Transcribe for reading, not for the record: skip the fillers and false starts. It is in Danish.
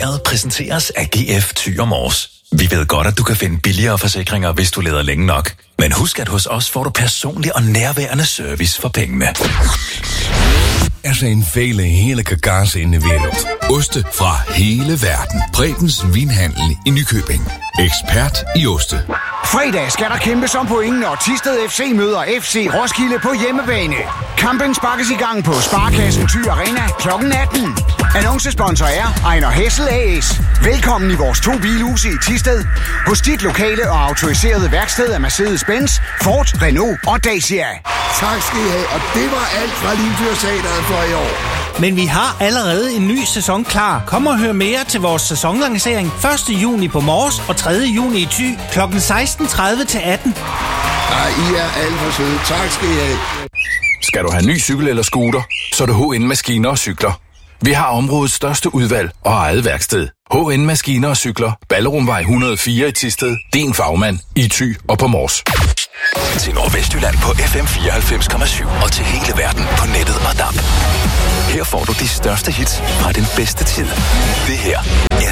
Programmet præsenteres af GF Thy & Mors. Vi ved godt, at du kan finde billigere forsikringer, hvis du leder længe nok. Men husk, at hos os får du personlig og nærværende service for pengene. Er zijn vele heerlijke kazen in de wereld. Oste fra hele verden. Bredens Vinhandel i Nykøbing. Ekspert i oste. Fredag skal der kæmpes om point, når Thisted FC møder FC Roskilde på hjemmebane. Kampen sparkes i gang på Sparkassen Thy Arena kl. 18. Annoncesponsor er Ejner Hessel AS. Velkommen i vores 2 bilhuse i Thisted. Hos dit lokale og autoriserede værksted af Mercedes-Benz, Ford, Renault og Dacia. Tak skal I have, og det var alt fra Limfjordsteatret for i år. Men vi har allerede en ny sæson klar. Kom og hør mere til vores sæsonlancering 1. juni på Mors og 3. juni i Thy kl. 16:30 til 18. Ej, I er alt for søde. Tak skal I have. Skal du have ny cykel eller scooter, så er det HN Maskiner og Cykler. Vi har områdets største udvalg og eget værksted. HN Maskiner og Cykler. Ballerumvej 104 i Thisted. Din fagmand i Thy og på Mors. Til Nordvestjylland på FM 94,7 og til hele verden på nettet og DAB. Her får du de største hits fra den bedste tid. Det her er